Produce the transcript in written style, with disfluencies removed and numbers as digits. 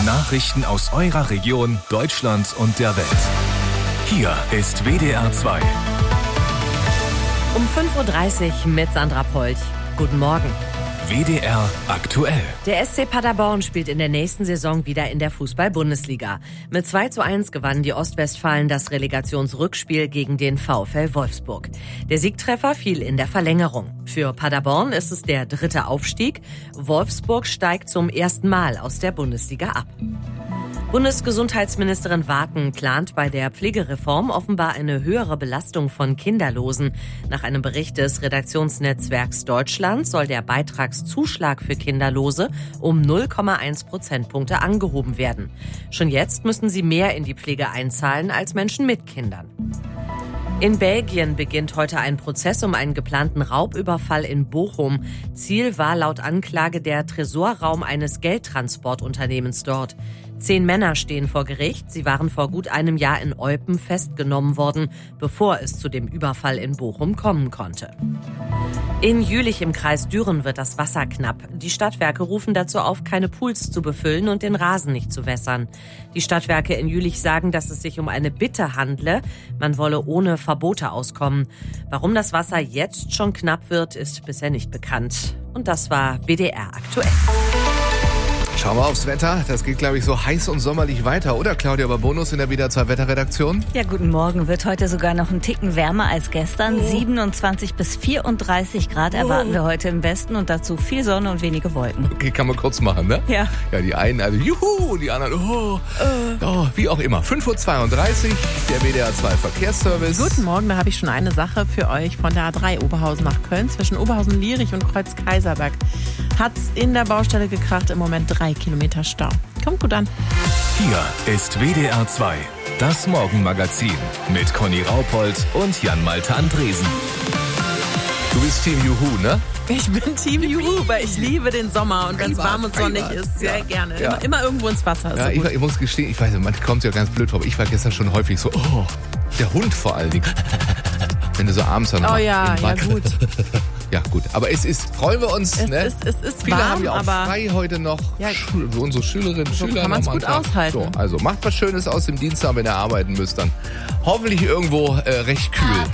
Nachrichten aus eurer Region, Deutschland und der Welt. Hier ist WDR 2. Um 5.30 Uhr mit Sandra Polch. Guten Morgen. WDR aktuell. Der SC Paderborn spielt in der nächsten Saison wieder in der Fußball-Bundesliga. Mit 2:1 gewannen die Ostwestfalen das Relegationsrückspiel gegen den VfL Wolfsburg. Der Siegtreffer fiel in der Verlängerung. Für Paderborn ist es der 3. Aufstieg. Wolfsburg steigt zum ersten Mal aus der Bundesliga ab. Bundesgesundheitsministerin Waken plant bei der Pflegereform offenbar eine höhere Belastung von Kinderlosen. Nach einem Bericht des Redaktionsnetzwerks Deutschland soll der Beitragszuschlag für Kinderlose um 0,1 Prozentpunkte angehoben werden. Schon jetzt müssen sie mehr in die Pflege einzahlen als Menschen mit Kindern. In Belgien beginnt heute ein Prozess um einen geplanten Raubüberfall in Bochum. Ziel war laut Anklage der Tresorraum eines Geldtransportunternehmens dort. 10 Männer stehen vor Gericht. Sie waren vor gut einem Jahr in Eupen festgenommen worden, bevor es zu dem Überfall in Bochum kommen konnte. In Jülich im Kreis Düren wird das Wasser knapp. Die Stadtwerke rufen dazu auf, keine Pools zu befüllen und den Rasen nicht zu wässern. Die Stadtwerke in Jülich sagen, dass es sich um eine Bitte handle. Man wolle ohne Verbote auskommen. Warum das Wasser jetzt schon knapp wird, ist bisher nicht bekannt. Und das war WDR aktuell. Schauen wir aufs Wetter. Das geht, glaube ich, so heiß und sommerlich weiter, oder Claudia Babonus in der WDR 2 Wetterredaktion? Ja, guten Morgen. Wird heute sogar noch ein Ticken wärmer als gestern. 27 bis 34 Grad erwarten wir heute im Westen und dazu viel Sonne und wenige Wolken. Okay, kann man kurz machen, ne? Ja. Ja, die einen, also juhu, und die anderen, wie auch immer. 5:32 Uhr, der WDR 2 Verkehrsservice. Guten Morgen, da habe ich schon eine Sache für euch von der A3 Oberhausen nach Köln. Zwischen Oberhausen-Lierich und Kreuz-Kaiserberg hat's in der Baustelle gekracht. Im Moment 3 Kilometer Stau. Kommt gut an. Hier ist WDR 2, das Morgenmagazin mit Conny Raupold und Jan-Malte Andresen. Du bist Team Juhu, ne? Ich bin Team Juhu, weil ich liebe den Sommer und wenn es warm und sonnig ist, sehr gerne. Ja. Immer irgendwo ins Wasser. Ja, ich muss gestehen, ich weiß, man kommt ja ganz blöd vor, aber ich war gestern schon häufig so, der Hund vor allen Dingen. Wenn du so abends dann Oh ja, gut. Ja, gut. Aber freuen wir uns. Es ist Viele warm, haben ja auch aber frei heute noch. Ja. Unsere Schülerinnen und so Schüler kann man es gut aushalten. So, also macht was Schönes aus dem Dienstag, wenn ihr arbeiten müsst, dann hoffentlich irgendwo recht kühl.